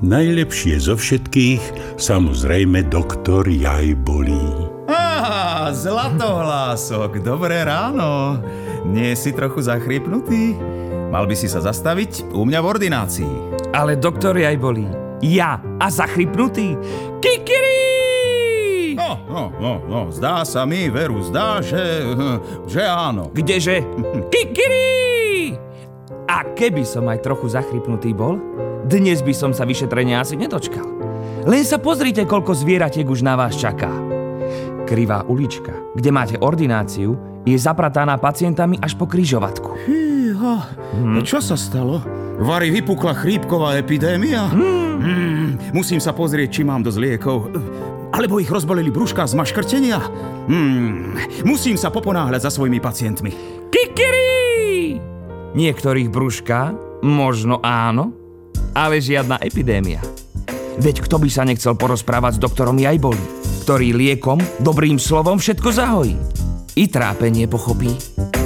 najlepšie zo všetkých, samozrejme, doktor Jajbolí. Zlatohlások, dobré ráno. Nie si trochu zachrypnutý? Mal by si sa zastaviť u mňa v ordinácii. Ale doktor Jajbolí, ja a zachrypnutý? Kikiri! No, zdá sa mi, Veru, že áno. Kdeže? Kikiri! A keby som aj trochu zachrypnutý bol, dnes by som sa vyšetrenia asi nedočkal. Len sa pozrite, koľko zvieratiek už na vás čaká. Krivá ulička, kde máte ordináciu, je zaprataná pacientami až po križovatku. Čo sa stalo? Vari vypukla chrípková epidémia? Musím sa pozrieť, či mám dosť liekov. Alebo ich rozboleli brúška z maškrtenia? Musím sa poponáhľať za svojimi pacientmi. Kikiri! Niektorých brúška, možno áno, ale žiadna epidémia. Veď kto by sa nechcel porozprávať s doktorom Jajbolí, ktorý liekom, dobrým slovom všetko zahojí. I trápenie pochopí.